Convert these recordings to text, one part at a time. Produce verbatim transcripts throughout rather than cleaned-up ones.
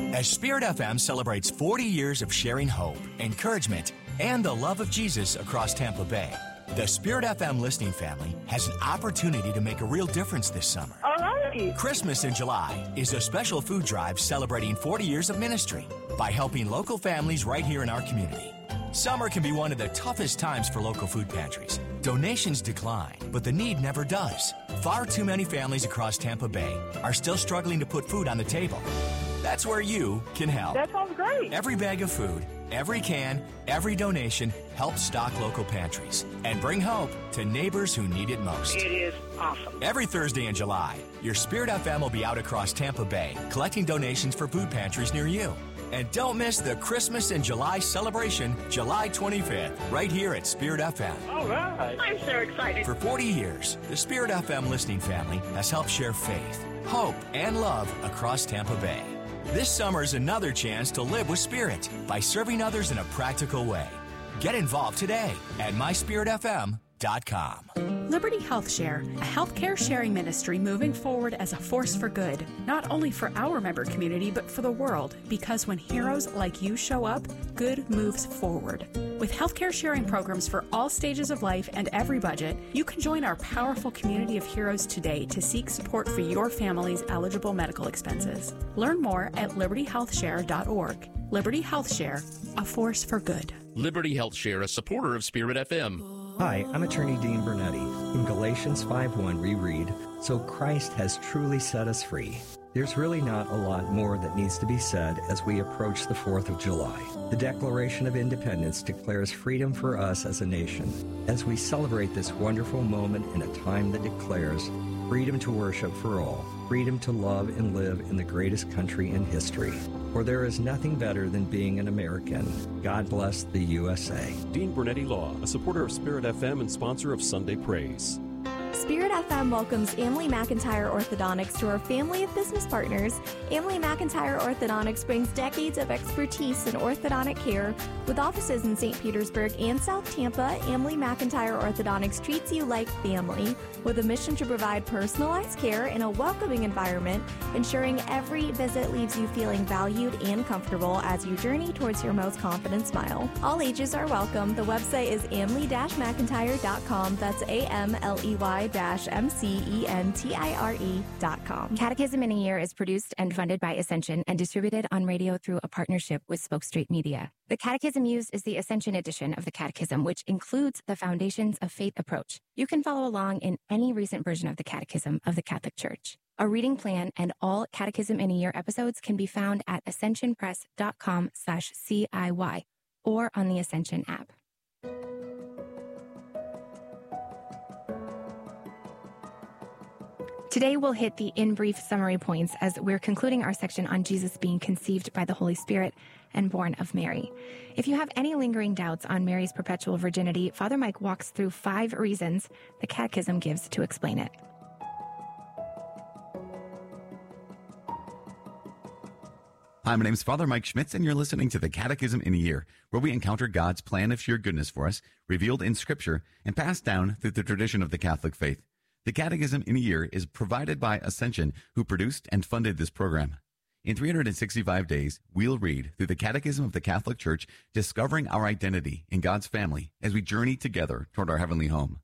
As Spirit F M celebrates forty years of sharing hope, encouragement, and the love of Jesus across Tampa Bay, the Spirit F M listening family has an opportunity to make a real difference this summer. All right. Christmas in July is a special food drive celebrating forty years of ministry by helping local families right here in our community. Summer can be one of the toughest times for local food pantries. Donations decline, but the need never does. Far too many families across Tampa Bay are still struggling to put food on the table. That's where you can help. That sounds great. Every bag of food, every can, every donation helps stock local pantries and bring hope to neighbors who need it most. It is awesome. Every Thursday in July, your Spirit F M will be out across Tampa Bay collecting donations for food pantries near you. And don't miss the Christmas in July celebration, July twenty-fifth, right here at Spirit F M. All right. I'm so excited. For forty years, the Spirit F M listening family has helped share faith, hope, and love across Tampa Bay. This summer is another chance to live with Spirit by serving others in a practical way. Get involved today at my spirit f m dot com. Liberty Health Share, a healthcare sharing ministry moving forward as a force for good, not only for our member community, but for the world, because when heroes like you show up, good moves forward. With healthcare sharing programs for all stages of life and every budget, you can join our powerful community of heroes today to seek support for your family's eligible medical expenses. Learn more at liberty health share dot org. Liberty Health Share, a force for good. Liberty Health Share, a supporter of Spirit F M. Hi, I'm attorney Dean Bernetti. In Galatians five one, we read, "So Christ has truly set us free." There's really not a lot more that needs to be said as we approach the fourth of July. The Declaration of Independence declares freedom for us as a nation. As we celebrate this wonderful moment in a time that declares freedom to worship for all, freedom to love and live in the greatest country in history. For there is nothing better than being an American. God bless the U S A. Dean Bernetti Law, a supporter of Spirit F M and sponsor of Sunday Praise. Spirit F M welcomes Emily McIntyre Orthodontics to our family of business partners. Emily McIntyre Orthodontics brings decades of expertise in orthodontic care. With offices in Saint Petersburg and South Tampa, Emily McIntyre Orthodontics treats you like family with a mission to provide personalized care in a welcoming environment, ensuring every visit leaves you feeling valued and comfortable as you journey towards your most confident smile. All ages are welcome. The website is amley dash mcintyre dot com. That's A M L E Y M C E N T I R E dot com. Catechism in a Year is produced and funded by Ascension and distributed on radio through a partnership with Spoke Street Media. The Catechism used is the Ascension edition of the Catechism, which includes the Foundations of Faith approach. You can follow along in any recent version of the Catechism of the Catholic Church. A reading plan and all Catechism in a Year episodes can be found at ascension press dot com slash C I Y or on the Ascension app. Today we'll hit the in brief summary points as we're concluding our section on Jesus being conceived by the Holy Spirit and born of Mary. If you have any lingering doubts on Mary's perpetual virginity, Father Mike walks through five reasons the Catechism gives to explain it. Hi, my name is Father Mike Schmitz, and you're listening to the Catechism in a Year, where we encounter God's plan of sheer goodness for us, revealed in Scripture and passed down through the tradition of the Catholic faith. The Catechism in a Year is provided by Ascension, who produced and funded this program. In three hundred sixty-five days, we'll read through the Catechism of the Catholic Church, discovering our identity in God's family as we journey together toward our heavenly home.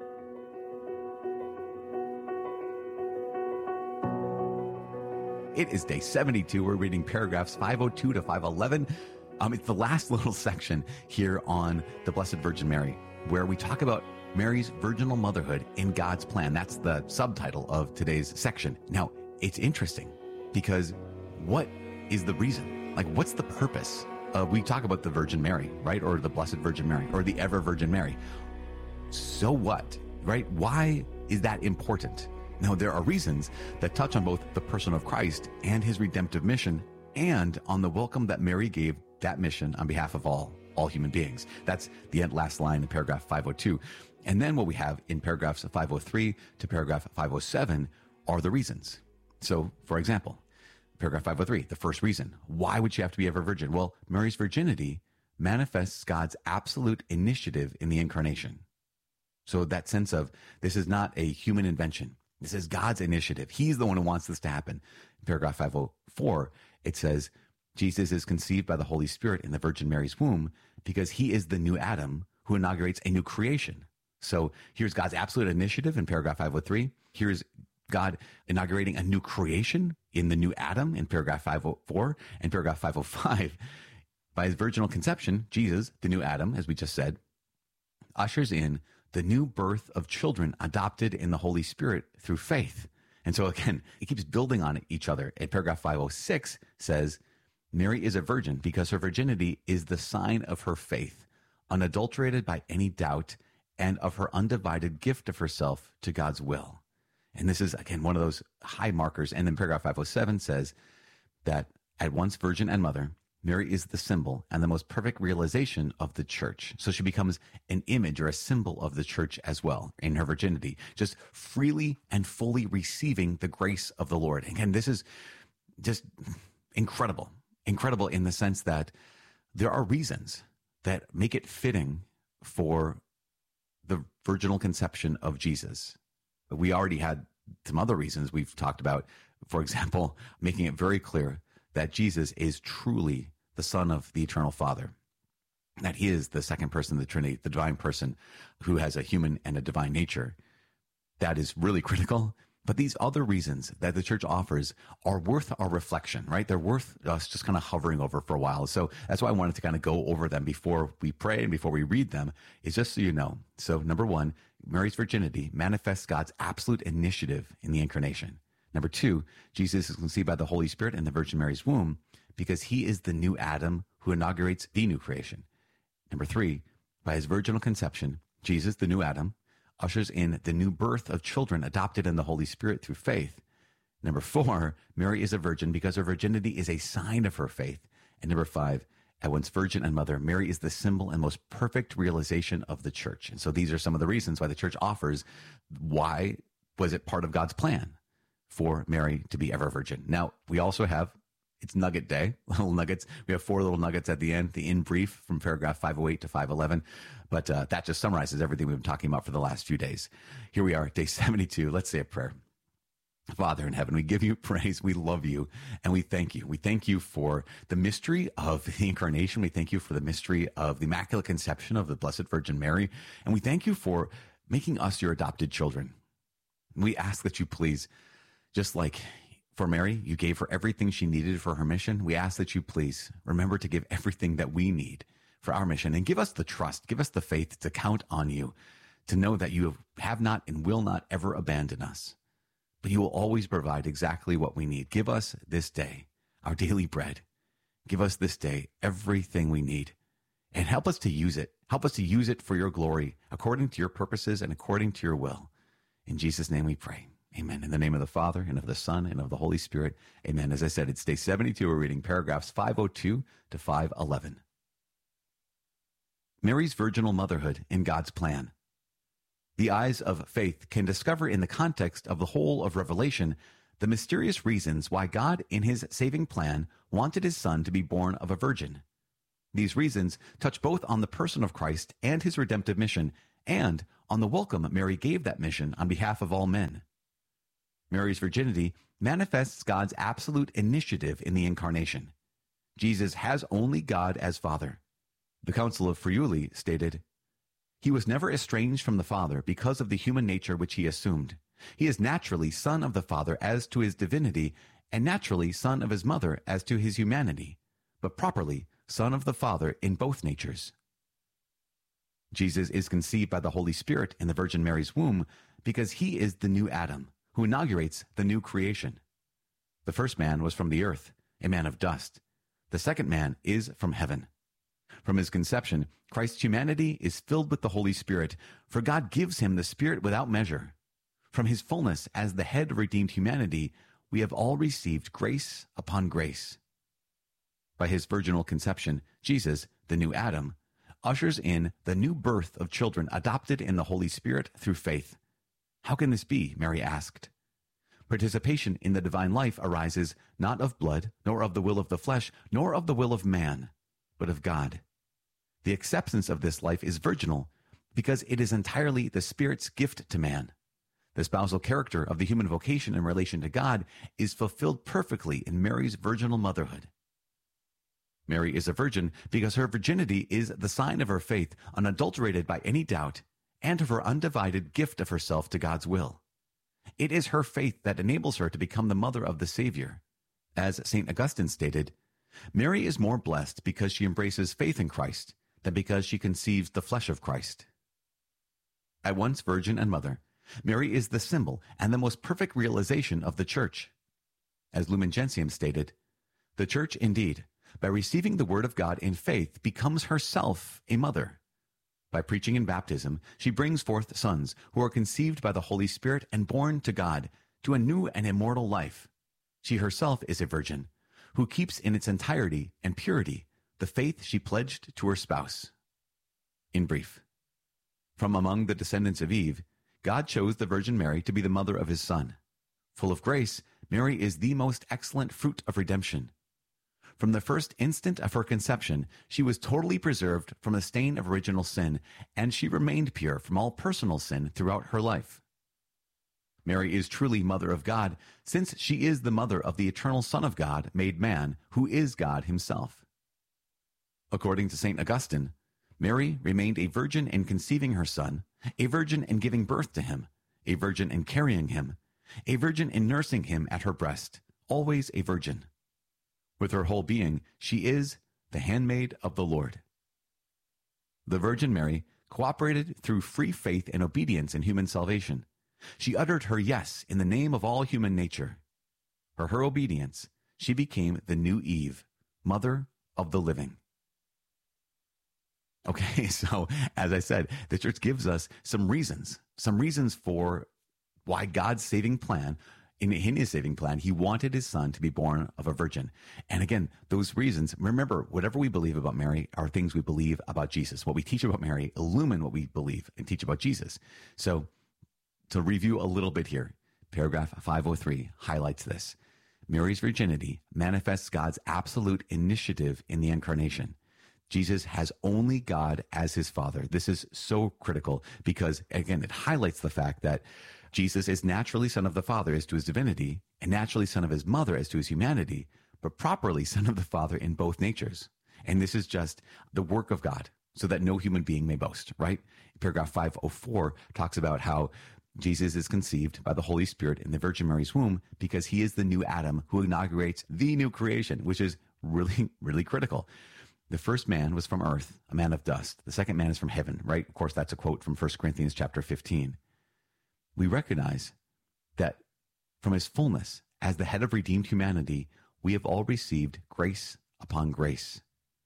It is day seventy-two. We're reading paragraphs five oh two to five eleven. Um, it's the last little section here on the Blessed Virgin Mary, where we talk about Mary's virginal motherhood in God's plan. That's the subtitle of today's section. Now, it's interesting because what is the reason? Like, what's the purpose? Uh, we talk about the Virgin Mary, right? Or the Blessed Virgin Mary, or the Ever Virgin Mary. So what, right? Why is that important? Now, there are reasons that touch on both the person of Christ and his redemptive mission, and on the welcome that Mary gave that mission on behalf of all, all human beings. That's the last line in paragraph five oh two. And then what we have in paragraphs five oh three to paragraph five oh seven are the reasons. So, for example, paragraph five oh three, the first reason. Why would she have to be ever virgin? Well, Mary's virginity manifests God's absolute initiative in the incarnation. So that sense of this is not a human invention. This is God's initiative. He's the one who wants this to happen. In paragraph five oh four, it says, Jesus is conceived by the Holy Spirit in the Virgin Mary's womb because he is the new Adam who inaugurates a new creation. So here's God's absolute initiative in paragraph five oh three. Here's God inaugurating a new creation in the new Adam in paragraph five oh four and paragraph five oh five. By his virginal conception, Jesus, the new Adam, as we just said, ushers in the new birth of children adopted in the Holy Spirit through faith. And so again, it keeps building on each other. And paragraph five oh six says, Mary is a virgin because her virginity is the sign of her faith, unadulterated by any doubt, and of her undivided gift of herself to God's will. And this is, again, one of those high markers. And then paragraph five oh seven says that at once virgin and mother, Mary is the symbol and the most perfect realization of the church. So she becomes an image or a symbol of the church as well in her virginity, just freely and fully receiving the grace of the Lord. Again, this is just incredible, incredible in the sense that there are reasons that make it fitting for the virginal conception of Jesus. We already had some other reasons we've talked about, for example, making it very clear that Jesus is truly the Son of the Eternal Father, that he is the second person of the Trinity, the divine person who has a human and a divine nature. That is really critical. But these other reasons that the church offers are worth our reflection, right? They're worth us just kind of hovering over for a while. So that's why I wanted to kind of go over them before we pray and before we read them, is just so you know. So number one, Mary's virginity manifests God's absolute initiative in the incarnation. Number two, Jesus is conceived by the Holy Spirit in the Virgin Mary's womb because he is the new Adam who inaugurates the new creation. Number three, by his virginal conception, Jesus, the new Adam, ushers in the new birth of children adopted in the Holy Spirit through faith. Number four, Mary is a virgin because her virginity is a sign of her faith. And number five, at once virgin and mother, Mary is the symbol and most perfect realization of the church. And so these are some of the reasons why the church offers why was it part of God's plan for Mary to be ever virgin. Now, we also have, it's Nugget Day, little nuggets. We have four little nuggets at the end, the in brief from paragraph five oh eight to five eleven. But uh, that just summarizes everything we've been talking about for the last few days. Here we are, day seventy-two. Let's say a prayer. Father in heaven, we give you praise. We love you and we thank you. We thank you for the mystery of the incarnation. We thank you for the mystery of the Immaculate Conception of the Blessed Virgin Mary. And we thank you for making us your adopted children. We ask that you please, just like for Mary, you gave her everything she needed for her mission. We ask that you please remember to give everything that we need for our mission and give us the trust, give us the faith to count on you, to know that you have not and will not ever abandon us. But you will always provide exactly what we need. Give us this day our daily bread. Give us this day everything we need and help us to use it. Help us to use it for your glory, according to your purposes and according to your will. In Jesus' name we pray. Amen. In the name of the Father, and of the Son, and of the Holy Spirit. Amen. As I said, it's day seventy-two. We're reading paragraphs five oh two to five eleven. Mary's virginal motherhood in God's plan. The eyes of faith can discover in the context of the whole of Revelation the mysterious reasons why God, in his saving plan, wanted his Son to be born of a virgin. These reasons touch both on the person of Christ and his redemptive mission, and on the welcome Mary gave that mission on behalf of all men. Mary's virginity manifests God's absolute initiative in the incarnation. Jesus has only God as Father. The Council of Friuli stated, "He was never estranged from the Father because of the human nature which he assumed. He is naturally Son of the Father as to his divinity, and naturally Son of his mother as to his humanity, but properly Son of the Father in both natures." Jesus is conceived by the Holy Spirit in the Virgin Mary's womb because he is the new Adam, who inaugurates the new creation. The first man was from the earth, a man of dust. The second man is from heaven. From his conception, Christ's humanity is filled with the Holy Spirit, for God gives him the Spirit without measure. From his fullness as the head of redeemed humanity, we have all received grace upon grace. By his virginal conception, Jesus, the new Adam, ushers in the new birth of children adopted in the Holy Spirit through faith. How can this be? Mary asked. Participation in the divine life arises not of blood, nor of the will of the flesh, nor of the will of man, but of God. The acceptance of this life is virginal because it is entirely the Spirit's gift to man. The spousal character of the human vocation in relation to God is fulfilled perfectly in Mary's virginal motherhood. Mary is a virgin because her virginity is the sign of her faith, unadulterated by any doubt, and of her undivided gift of herself to God's will. It is her faith that enables her to become the mother of the Savior. As Saint Augustine stated, Mary is more blessed because she embraces faith in Christ than because she conceives the flesh of Christ. At once virgin and mother, Mary is the symbol and the most perfect realization of the Church. As Lumen Gentium stated, the Church, indeed, by receiving the Word of God in faith, becomes herself a mother. By preaching in baptism, she brings forth sons who are conceived by the Holy Spirit and born to God, to a new and immortal life. She herself is a virgin, who keeps in its entirety and purity the faith she pledged to her spouse. In brief, from among the descendants of Eve, God chose the Virgin Mary to be the mother of his Son. Full of grace, Mary is the most excellent fruit of redemption. From the first instant of her conception, she was totally preserved from the stain of original sin, and she remained pure from all personal sin throughout her life. Mary is truly Mother of God, since she is the mother of the eternal Son of God, made man, who is God himself. According to Saint Augustine, Mary remained a virgin in conceiving her Son, a virgin in giving birth to him, a virgin in carrying him, a virgin in nursing him at her breast, always a virgin. With her whole being, she is the handmaid of the Lord. The Virgin Mary cooperated through free faith and obedience in human salvation. She uttered her yes in the name of all human nature. For her obedience, she became the new Eve, mother of the living. Okay, so as I said, the Church gives us some reasons, some reasons for why God's saving plan, in, in his saving plan, he wanted his Son to be born of a virgin. And again, those reasons, remember, whatever we believe about Mary are things we believe about Jesus. What we teach about Mary illumine what we believe and teach about Jesus. So to review a little bit here, paragraph five oh three highlights this. Mary's virginity manifests God's absolute initiative in the incarnation. Jesus has only God as his Father. This is so critical because, again, it highlights the fact that Jesus is naturally Son of the Father as to his divinity, and naturally Son of his mother as to his humanity, but properly Son of the Father in both natures. And this is just the work of God, so that no human being may boast, right? Paragraph five oh four talks about how Jesus is conceived by the Holy Spirit in the Virgin Mary's womb because he is the new Adam who inaugurates the new creation, which is really, really critical. The first man was from earth, a man of dust. The second man is from heaven, right? Of course, that's a quote from First Corinthians chapter fifteen. We recognize that from his fullness, as the head of redeemed humanity, we have all received grace upon grace.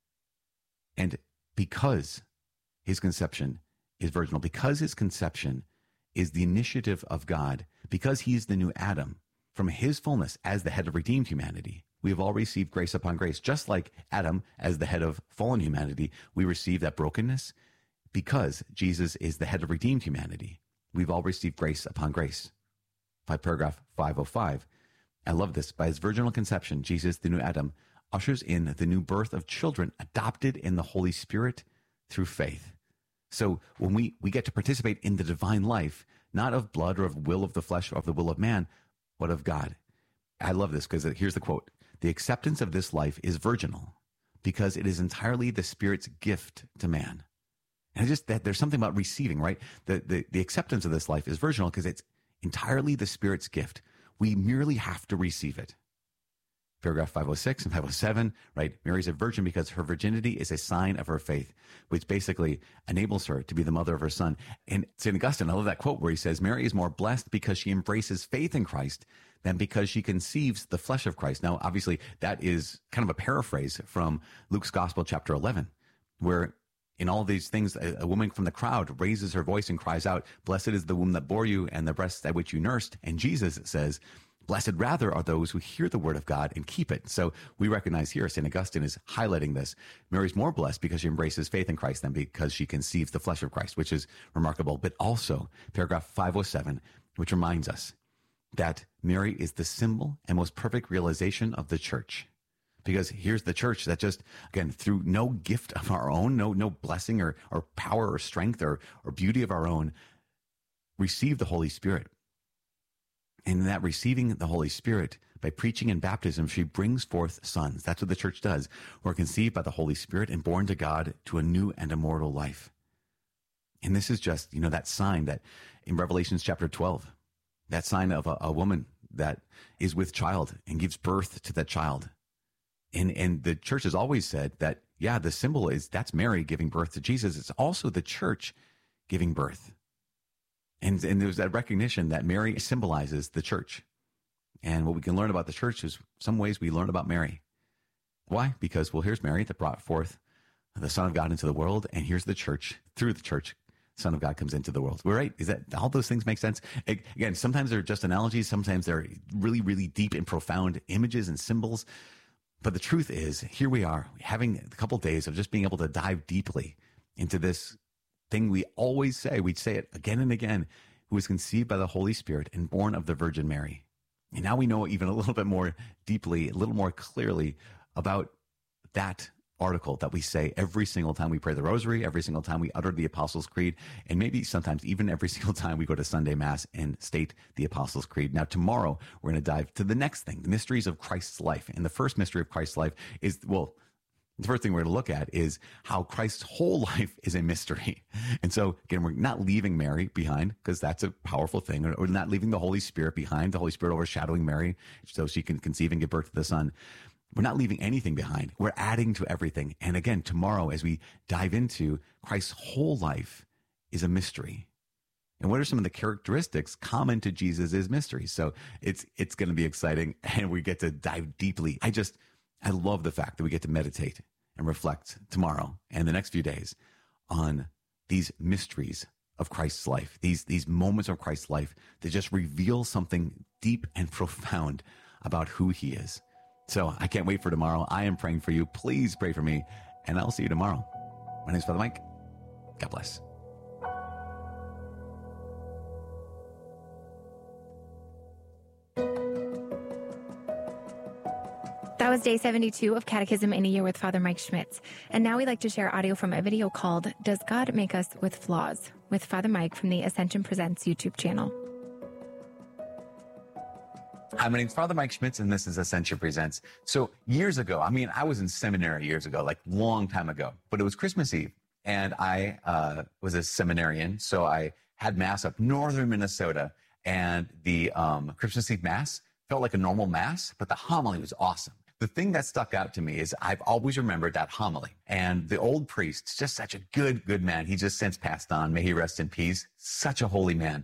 And because his conception is virginal, because his conception is the initiative of God, because he is the new Adam, from his fullness as the head of redeemed humanity, we have all received grace upon grace. Just like Adam, as the head of fallen humanity, we receive that brokenness. Because Jesus is the head of redeemed humanity, we've all received grace upon grace. By paragraph five oh five, I love this. By his virginal conception, Jesus, the new Adam, ushers in the new birth of children adopted in the Holy Spirit through faith. So when we, we get to participate in the divine life, not of blood or of will of the flesh or of the will of man, but of God. I love this because here's the quote. The acceptance of this life is virginal because it is entirely the Spirit's gift to man. And just that there's something about receiving, right? The, the, the acceptance of this life is virginal because it's entirely the Spirit's gift. We merely have to receive it. Paragraph five oh six and five oh seven, right? Mary's a virgin because her virginity is a sign of her faith, which basically enables her to be the mother of her Son. And Saint Augustine, I love that quote where he says, Mary is more blessed because she embraces faith in Christ than because she conceives the flesh of Christ. Now, obviously, that is kind of a paraphrase from Luke's Gospel, chapter eleven, where in all these things, a, a woman from the crowd raises her voice and cries out, blessed is the womb that bore you and the breasts at which you nursed. And Jesus says, blessed rather are those who hear the word of God and keep it. So we recognize here, Saint Augustine is highlighting this. Mary's more blessed because she embraces faith in Christ than because she conceives the flesh of Christ, which is remarkable. But also, paragraph five oh seven, which reminds us that Mary is the symbol and most perfect realization of the Church. Because here's the Church that just, again, through no gift of our own, no no blessing or, or power or strength or, or beauty of our own, received the Holy Spirit. And that receiving the Holy Spirit by preaching and baptism, she brings forth sons. That's what the church does. Who are conceived by the Holy Spirit and born to God to a new and immortal life. And this is just, you know, that sign that in Revelations chapter twelve, that sign of a, a woman that is with child and gives birth to that child. And, and the church has always said that, yeah, the symbol is that's Mary giving birth to Jesus. It's also the church giving birth. And, and there's that recognition that Mary symbolizes the church. And what we can learn about the church is some ways we learn about Mary. Why? Because, well, here's Mary that brought forth the Son of God into the world, and here's the church. Through the church, Son of God comes into the world. We're right. Is that all those things make sense? Again, sometimes they're just analogies. Sometimes they're really, really deep and profound images and symbols. But the truth is, here we are having a couple of days of just being able to dive deeply into this thing we always say. We say it again and again, who was conceived by the Holy Spirit and born of the Virgin Mary. And now we know even a little bit more deeply, a little more clearly about that article that we say every single time we pray the rosary, every single time we utter the Apostles' Creed, and maybe sometimes even every single time we go to Sunday Mass and state the Apostles' Creed. Now, tomorrow, we're going to dive to the next thing, the mysteries of Christ's life. And the first mystery of Christ's life is, well, the first thing we're going to look at is how Christ's whole life is a mystery. And so, again, we're not leaving Mary behind because that's a powerful thing. We're not leaving the Holy Spirit behind, the Holy Spirit overshadowing Mary so she can conceive and give birth to the Son. We're not leaving anything behind. We're adding to everything. And again, tomorrow, as we dive into Christ's whole life is a mystery. And what are some of the characteristics common to Jesus' mysteries? So it's it's going to be exciting, and we get to dive deeply. I just, I love the fact that we get to meditate and reflect tomorrow and the next few days on these mysteries of Christ's life, these, these moments of Christ's life that just reveal something deep and profound about who he is. So I can't wait for tomorrow. I am praying for you. Please pray for me, and I'll see you tomorrow. My name is Father Mike. God bless. That was day seventy-two of Catechism in a Year with Father Mike Schmitz. And now we'd like to share audio from a video called Does God Make Us with Flaws? With Father Mike from the Ascension Presents YouTube channel. Hi, my name is Father Mike Schmitz, and this is Ascension Presents. So years ago, I mean, I was in seminary years ago, like long time ago, but it was Christmas Eve, and I uh, was a seminarian, so I had Mass up northern Minnesota, and the um, Christmas Eve Mass felt like a normal Mass, but the homily was awesome. The thing that stuck out to me is I've always remembered that homily, and the old priest, just such a good, good man. He just since passed on. May he rest in peace. Such a holy man.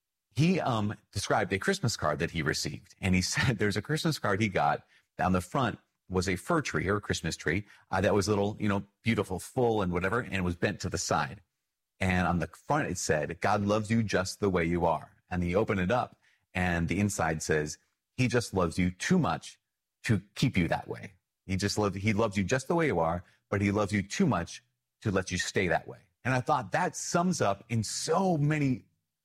He um, described a Christmas card that he received, and he said there's a Christmas card he got. On the front was a fir tree or a Christmas tree uh, that was a little, you know, beautiful, full and whatever, and it was bent to the side. And on the front it said, God loves you just the way you are. And he opened it up, and the inside says, he just loves you too much to keep you that way. He just loves, he loves you just the way you are, but he loves you too much to let you stay that way. And I thought that sums up in so many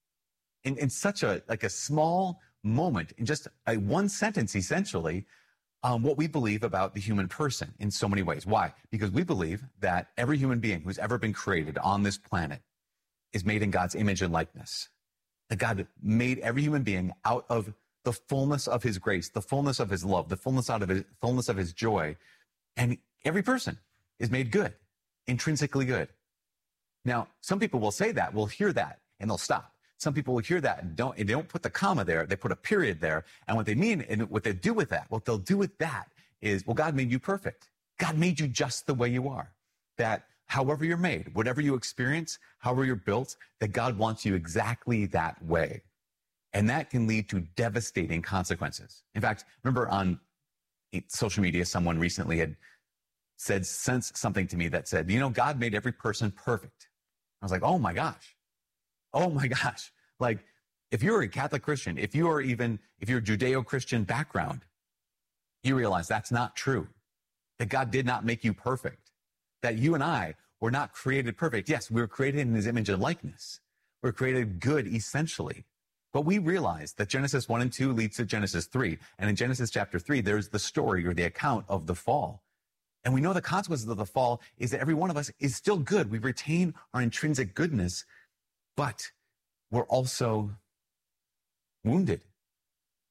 In, in such a, like a small moment, in just a one sentence, essentially, um, what we believe about the human person in so many ways. Why? Because we believe that every human being who's ever been created on this planet is made in God's image and likeness. That God made every human being out of the fullness of his grace, the fullness of his love, the fullness out of his fullness of his joy. And every person is made good, intrinsically good. Now, some people will say that, will hear that, and they'll stop. Some people will hear that and don't, and they don't put the comma there. They put a period there. And what they mean and what they do with that, what they'll do with that is, well, God made you perfect. God made you just the way you are. That however you're made, whatever you experience, however you're built, that God wants you exactly that way. And that can lead to devastating consequences. In fact, remember on social media, someone recently had said, sensed something to me that said, you know, God made every person perfect. I was like, oh my gosh. Oh my gosh. Like, if you're a Catholic Christian, if you are even, if you're a Judeo-Christian background, you realize that's not true. That God did not make you perfect. That you and I were not created perfect. Yes, we were created in his image and likeness. We're created good, essentially. But we realize that Genesis one and two leads to Genesis three. And in Genesis chapter three, there's the story or the account of the fall. And we know the consequences of the fall is that every one of us is still good. We retain our intrinsic goodness, but we're also wounded.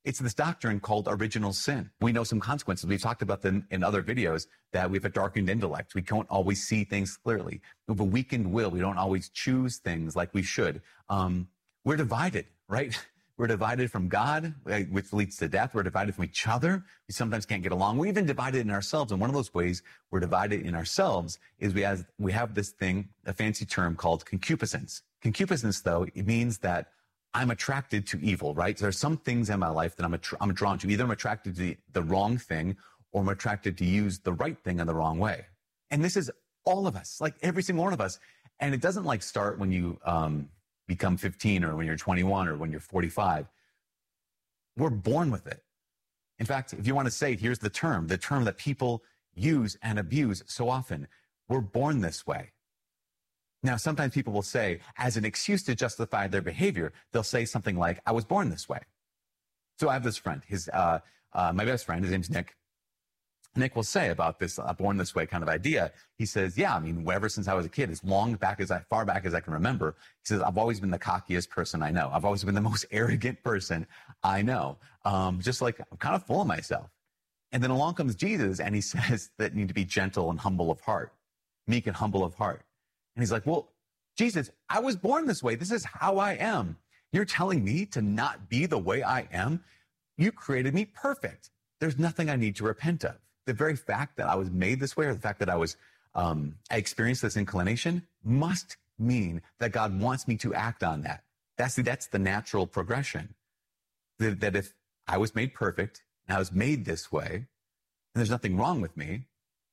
It's this doctrine called original sin. We know some consequences. We've talked about them in other videos, that we have a darkened intellect. We can't always see things clearly. We have a weakened will. We don't always choose things like we should. Um, we're divided, right? We're divided from God, which leads to death. We're divided from each other. We sometimes can't get along. We're even divided in ourselves. And one of those ways we're divided in ourselves is we have, we have this thing, a fancy term called concupiscence. Concupiscence, though, it means that I'm attracted to evil, right? So there's some things in my life that I'm, attra- I'm drawn to. Either I'm attracted to the, the wrong thing, or I'm attracted to use the right thing in the wrong way. And this is all of us, like every single one of us. And it doesn't like start when you um, become fifteen or when you're twenty-one or when you're forty-five. We're born with it. In fact, if you want to say, here's the term, the term that people use and abuse so often, we're born this way. Now, sometimes people will say, as an excuse to justify their behavior, they'll say something like, I was born this way. So I have this friend, his, uh, uh, my best friend, his name's Nick. Nick will say about this uh, born this way kind of idea. He says, yeah, I mean, ever since I was a kid, as long back as I, far back as I can remember, he says, I've always been the cockiest person I know. I've always been the most arrogant person I know. Um, just like I'm kind of full of myself. And then along comes Jesus and he says that you need to be gentle and humble of heart, meek and humble of heart. And he's like, well, Jesus, I was born this way. This is how I am. You're telling me to not be the way I am? You created me perfect. There's nothing I need to repent of. The very fact that I was made this way, or the fact that I was, um, I experienced this inclination must mean that God wants me to act on that. That's the, that's the natural progression. That, that if I was made perfect and I was made this way, and there's nothing wrong with me,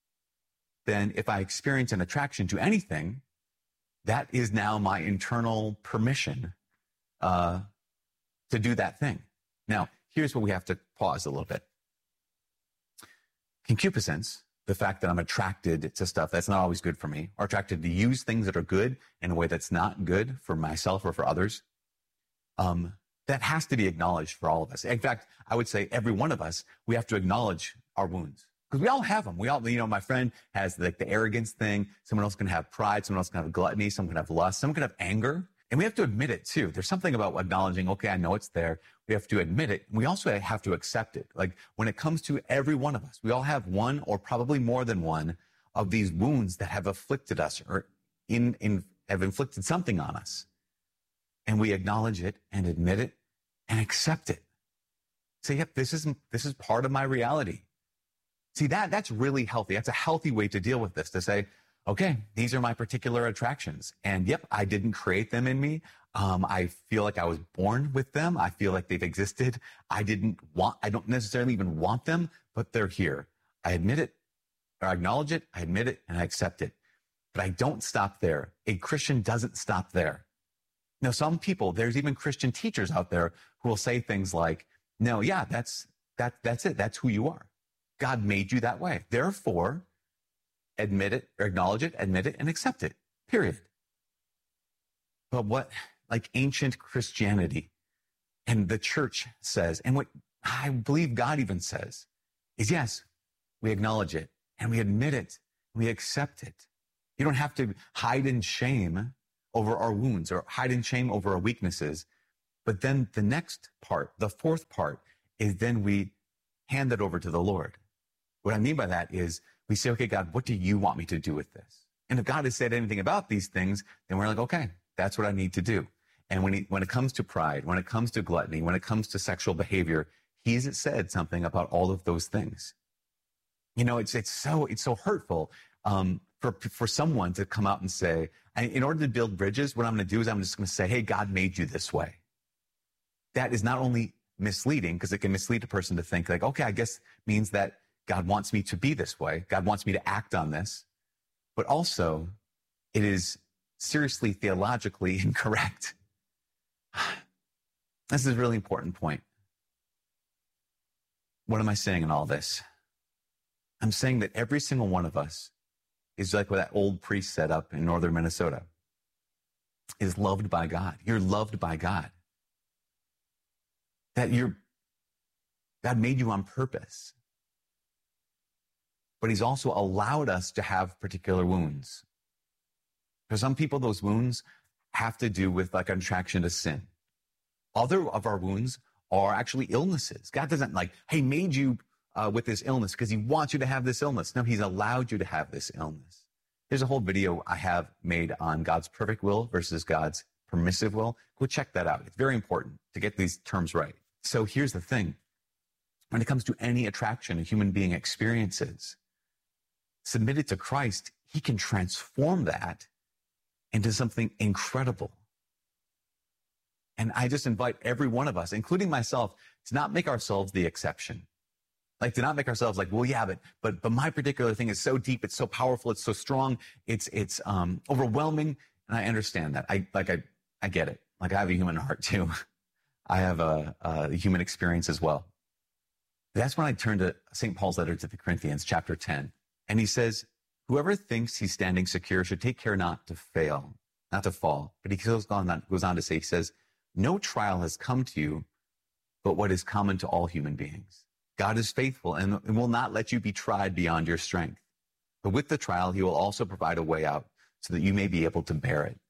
then if I experience an attraction to anything, that is now my internal permission uh, to do that thing. Now, here's where we have to pause a little bit. Concupiscence, the fact that I'm attracted to stuff that's not always good for me, or attracted to use things that are good in a way that's not good for myself or for others, um, that has to be acknowledged for all of us. In fact, I would say every one of us, we have to acknowledge our wounds. Because we all have them. We all, you know, my friend has like the arrogance thing. Someone else can have pride. Someone else can have gluttony. Someone can have lust. Someone can have anger. And we have to admit it too. There's something about acknowledging, okay, I know it's there. We have to admit it. We also have to accept it. Like when it comes to every one of us, we all have one or probably more than one of these wounds that have afflicted us or in, in have inflicted something on us. And we acknowledge it and admit it and accept it. Say, yep, this is, this is part of my reality. See, that that's really healthy. That's a healthy way to deal with this, to say, okay, these are my particular attractions. And yep, I didn't create them in me. Um, I feel like I was born with them. I feel like they've existed. I didn't want, I don't necessarily even want them, but they're here. I admit it, or I acknowledge it, I admit it, and I accept it. But I don't stop there. A Christian doesn't stop there. Now, some people, there's even Christian teachers out there who will say things like, no, yeah, that's, that, that's it. That's who you are. God made you that way. Therefore, admit it, or acknowledge it, admit it, and accept it, period. But what, like ancient Christianity and the church says, and what I believe God even says, is yes, we acknowledge it, and we admit it, and we accept it. You don't have to hide in shame over our wounds or hide in shame over our weaknesses. But then the next part, the fourth part, is then we hand it over to the Lord. What I mean by that is we say, okay, God, what do you want me to do with this? And if God has said anything about these things, then we're like, okay, that's what I need to do. And when he, when it comes to pride, when it comes to gluttony, when it comes to sexual behavior, he's said something about all of those things. You know, it's it's so it's so hurtful um, for for someone to come out and say, in order to build bridges, what I'm going to do is I'm just going to say, hey, God made you this way. That is not only misleading, because it can mislead a person to think like, okay, I guess means that God wants me to be this way. God wants me to act on this. But also, it is seriously theologically incorrect. This is a really important point. What am I saying in all this? I'm saying that every single one of us is like what that old priest set up in northern Minnesota, is loved by God. You're loved by God. That you're, God made you on purpose. But he's also allowed us to have particular wounds. For some people, those wounds have to do with like an attraction to sin. Other of our wounds are actually illnesses. God doesn't like, hey, made you uh, with this illness because he wants you to have this illness. No, he's allowed you to have this illness. There's a whole video I have made on God's perfect will versus God's permissive will. Go check that out. It's very important to get these terms right. So here's the thing. When it comes to any attraction a human being experiences, submitted to Christ, he can transform that into something incredible. And I just invite every one of us, including myself, to not make ourselves the exception. Like to not make ourselves like, well, yeah, but but but my particular thing is so deep, it's so powerful, it's so strong, it's it's um, overwhelming, and I understand that. I like I I get it. Like I have a human heart too. I have a, a human experience as well. That's when I turn to Saint Paul's letter to the Corinthians, chapter ten, and he says, "Whoever thinks he's standing secure should take care not to fail, not to fall." But he goes on goes on to say, he says, "No trial has come to you, but what is common to all human beings. God is faithful and will not let you be tried beyond your strength. But with the trial, he will also provide a way out so that you may be able to bear it."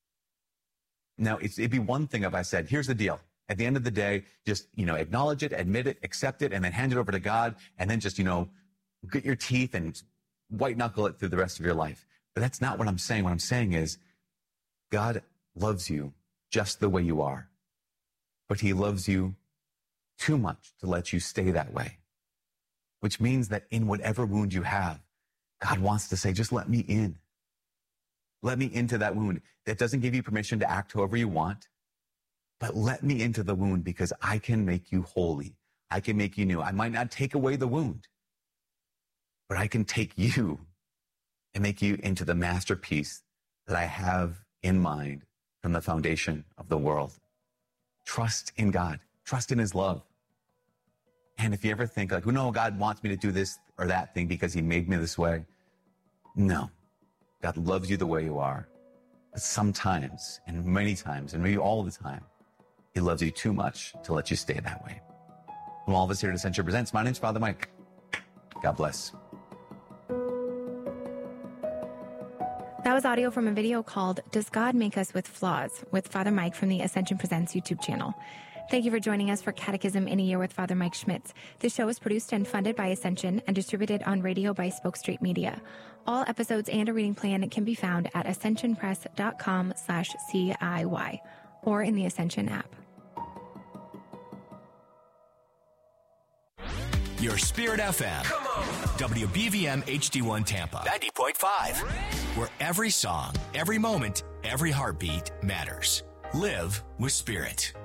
Now, it's, it'd be one thing if I said, here's the deal. At the end of the day, just, you know, acknowledge it, admit it, accept it, and then hand it over to God, and then just, you know, grit your teeth and white knuckle it through the rest of your life. But that's not what I'm saying. What I'm saying is God loves you just the way you are, but he loves you too much to let you stay that way, which means that in whatever wound you have, God wants to say, just let me in. Let me into that wound. That doesn't give you permission to act however you want, but let me into the wound because I can make you holy. I can make you new. I might not take away the wound, but I can take you and make you into the masterpiece that I have in mind from the foundation of the world. Trust in God. Trust in his love. And if you ever think like, well, no, God wants me to do this or that thing because he made me this way. No, God loves you the way you are. But sometimes, and many times, and maybe all the time, he loves you too much to let you stay that way. From all of us here at Ascension Presents, my name's Father Mike. God bless. That was audio from a video called Does God Make Us with Flaws? With Father Mike from the Ascension Presents YouTube channel. Thank you for joining us for Catechism in a Year with Father Mike Schmitz. This show is produced and funded by Ascension and distributed on radio by Spoke Street Media. All episodes and a reading plan can be found at ascensionpress.com slash CIY or in the Ascension app. Your Spirit F M. Come on. W B V M H D one Tampa. ninety point five. Where every song, every moment, every heartbeat matters. Live with Spirit.